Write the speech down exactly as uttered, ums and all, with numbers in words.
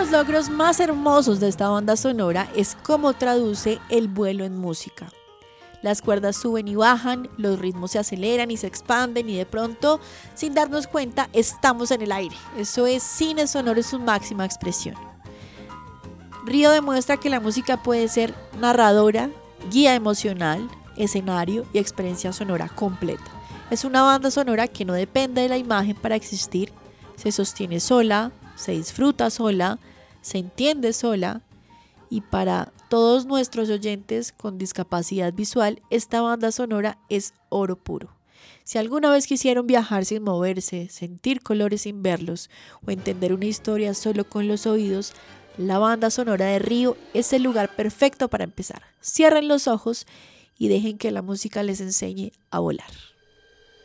los logros más hermosos de esta banda sonora es cómo traduce el vuelo en música. Las cuerdas suben y bajan, los ritmos se aceleran y se expanden y de pronto, sin darnos cuenta, estamos en el aire. Eso es cine sonoro en su máxima expresión. Río demuestra que la música puede ser narradora, guía emocional, escenario y experiencia sonora completa. Es una banda sonora que no depende de la imagen para existir, se sostiene sola, se disfruta sola, se entiende sola. Y para todos nuestros oyentes con discapacidad visual, esta banda sonora es oro puro. Si alguna vez quisieron viajar sin moverse, sentir colores sin verlos o entender una historia solo con los oídos, la banda sonora de Río es el lugar perfecto para empezar. Cierren los ojos y dejen que la música les enseñe a volar.